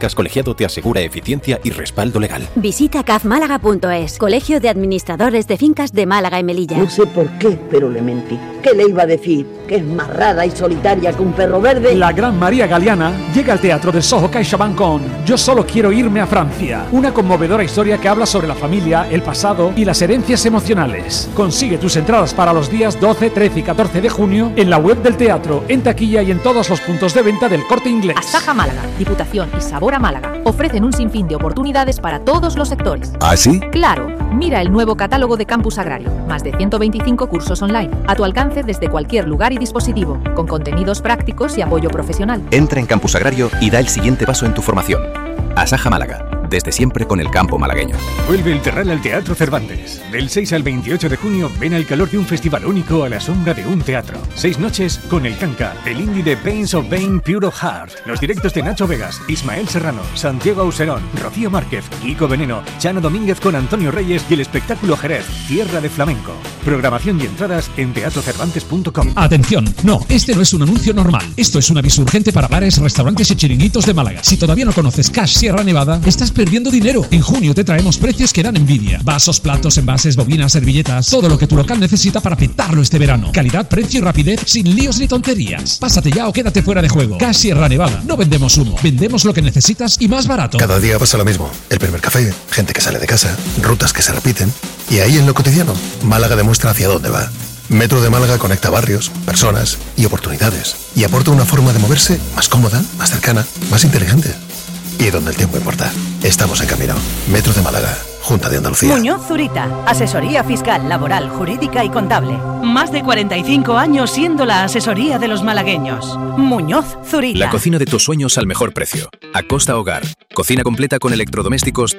CAS Colegiado te asegura eficiencia y respaldo legal. Visita cafmálaga.es, Colegio de Administradores de Fincas de Málaga y Melilla. No sé por qué, pero le mentí. ¿Qué le iba a decir? ¿Que es más rara y solitaria que un perro verde? La gran María Galeana llega al Teatro del Soho CaixaBank con Yo solo quiero irme a Francia. Una conmovedora historia que habla sobre la familia, el pasado y las herencias emocionales. Consigue tus entradas para los días 12, 13 y 14 de junio en la web del teatro, en taquilla y en todos los puntos de venta del Corte Inglés. Asaja Málaga, Diputación y Sabor a Málaga ofrecen un sinfín de oportunidades para todos los sectores. ¿Ah, sí? Claro, mira el nuevo catálogo de Campus Agrario. Más de 125 cursos online, a tu alcance desde cualquier lugar y dispositivo, con contenidos prácticos y apoyo profesional. Entra en Campus Agrario y da el siguiente paso en tu formación. Asaja Málaga, desde siempre con el campo malagueño. Vuelve el Terral al Teatro Cervantes. Del 6 al 28 de junio ven al calor de un festival único a la sombra de un teatro. 6 noches con El Canca, el indie de Pains of Bane Pure of Heart, los directos de Nacho Vegas, Ismael Serrano, Santiago Auserón, Rocío Márquez, Kiko Veneno, Chano Domínguez con Antonio Reyes y el espectáculo Jerez, Tierra de Flamenco. Programación y entradas en teatrocervantes.com. Atención, no, este no es un anuncio normal. Esto es un aviso urgente para bares, restaurantes y chiringuitos de Málaga. Si todavía no conoces Cash Sierra Nevada, estás perdiendo dinero. En junio te traemos precios que dan envidia. Vasos, platos, envases, bobinas, servilletas, todo lo que tu local necesita para petarlo este verano. Calidad, precio y rapidez sin líos ni tonterías. Pásate ya o quédate fuera de juego. Cash Sierra Nevada. No vendemos humo, vendemos lo que necesitas y más barato. Cada día pasa lo mismo. El primer café, gente que sale de casa, rutas que se repiten. Y ahí en lo cotidiano, Málaga demuestra hacia dónde va. Metro de Málaga conecta barrios, personas y oportunidades. Y aporta una forma de moverse más cómoda, más cercana, más inteligente. Y donde el tiempo importa. Estamos en camino. Metro de Málaga, Junta de Andalucía. Muñoz Zurita, asesoría fiscal, laboral, jurídica y contable. Más de 45 años siendo la asesoría de los malagueños. Muñoz Zurita. La cocina de tus sueños al mejor precio. Acosta Hogar. Cocina completa con electrodomésticos,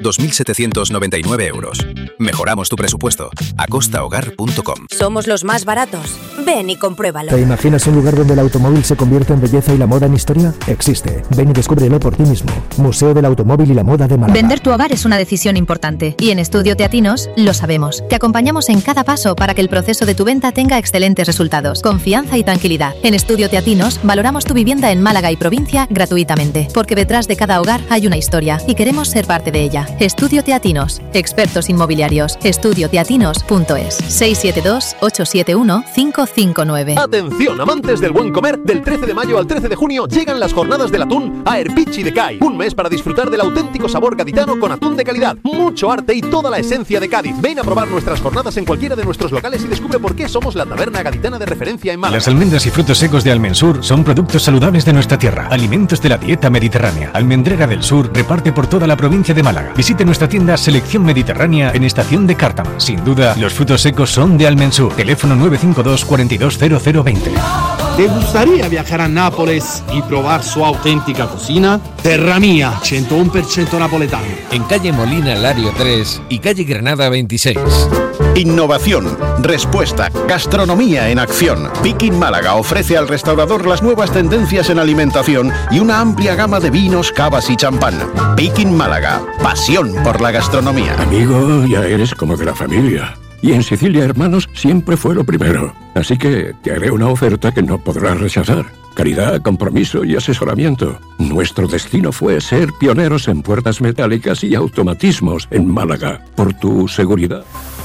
2.799 euros. Mejoramos tu presupuesto. acostahogar.com. Somos los más baratos. Ven y compruébalo. ¿Te imaginas un lugar donde el automóvil se convierte en belleza y la moda en historia? Existe. Ven y descúbrelo por ti mismo. Museo del Automóvil y la Moda de Málaga. Vender tu hogar es una decisión importante y en Estudio Teatinos lo sabemos. Te acompañamos en cada paso para que el proceso de tu venta tenga excelentes resultados, confianza y tranquilidad. En Estudio Teatinos valoramos tu vivienda en Málaga y provincia gratuitamente, porque detrás de cada hogar hay una historia y queremos ser parte de ella. Estudio Teatinos, expertos inmobiliarios. Estudioteatinos.es 672-871-559. Atención, amantes del buen comer, del 13 de mayo al 13 de junio llegan las jornadas del atún a Erpichi de Cai. Un mes para disfrutar del auténtico sabor gaditano con atún de calidad, mucho arte y toda la esencia de Cádiz. Ven a probar nuestras jornadas en cualquiera de nuestros locales y descubre por qué somos la taberna gaditana de referencia en Málaga. Las almendras y frutos secos de Almensur son productos saludables de nuestra tierra, alimentos de la dieta mediterránea. Almendrera del Sur reparte por toda la provincia de Málaga. Visite nuestra tienda Selección Mediterránea en Estación de Cártama. Sin duda, los frutos secos son de Almensur. Teléfono 952 420020. ¿Te gustaría viajar a Nápoles y probar su auténtica cocina? Terra Mia, 101% napoletano. En calle Molina Lario 3 y calle Granada 26. Innovación, respuesta, gastronomía en acción. Picking Málaga ofrece al restaurador las nuevas tendencias en alimentación y una amplia gama de vinos, cavas y champán. Picking Málaga, pasión por la gastronomía. Amigo, ya eres como de la familia. Y en Sicilia Hermanos siempre fue lo primero. Así que te haré una oferta que no podrás rechazar. Calidad, compromiso y asesoramiento. Nuestro destino fue ser pioneros en puertas metálicas y automatismos en Málaga. Por tu seguridad.